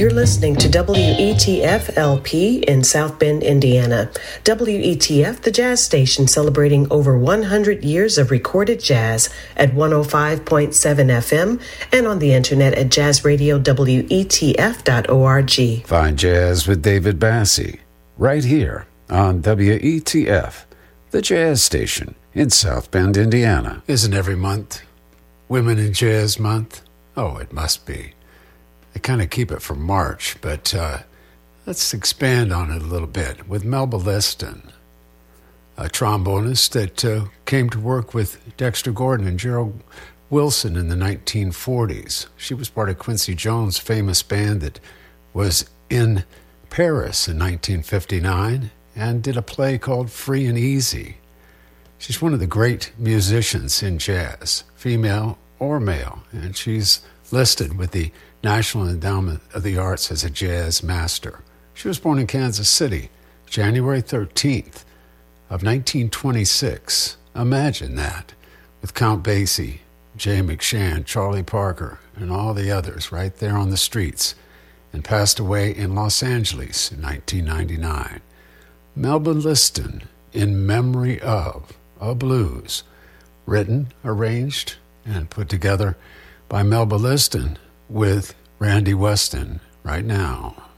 You're listening to WETF LP in South Bend, Indiana. WETF, the jazz station celebrating over 100 years of recorded jazz at 105.7 FM and on the internet at jazzradiowetf.org. Fine Jazz with David Bassie, right here on WETF, the jazz station in South Bend, Indiana. Isn't every month Women in Jazz Month? Oh, it must be. They kind of keep it for March, but let's expand on it a little bit with Melba Liston, a trombonist that came to work with Dexter Gordon and Gerald Wilson in the 1940s. She was part of Quincy Jones' famous band that was in Paris in 1959 and did a play called Free and Easy. She's one of the great musicians in jazz, female or male, and she's listed with the National Endowment of the Arts as a jazz master. She was born in Kansas City, January 13th of 1926. Imagine that, with Count Basie, Jay McShann, Charlie Parker, and all the others right there on the streets, and passed away in Los Angeles in 1999. Melba Liston, In Memory of a Blues, written, arranged, and put together by Melba Liston with Randy Weston right now.